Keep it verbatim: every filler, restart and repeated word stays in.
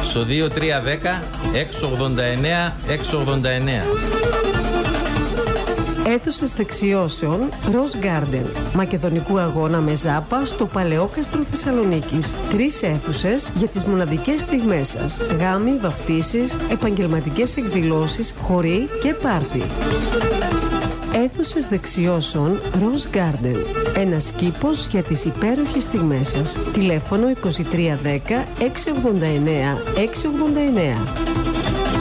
στο δύο τρία ένα μηδέν έξι ογδόντα εννέα έξι ογδόντα εννέα. Αίθουσες δεξιώσεων Rose Garden. Μακεδονικού αγώνα με ζάπα στο Παλαιόκαστρο Θεσσαλονίκης. Τρεις αίθουσες για τις μοναδικές στιγμές σας. Γάμοι, βαφτίσεις, επαγγελματικές εκδηλώσεις, χοροί και πάρτι. Αίθουσες δεξιώσεων Rose Garden. Ένας κήπος για τις υπέροχες στιγμές σας. Τηλέφωνο είκοσι τρία δέκα έξι ογδόντα εννέα έξι ογδόντα εννέα.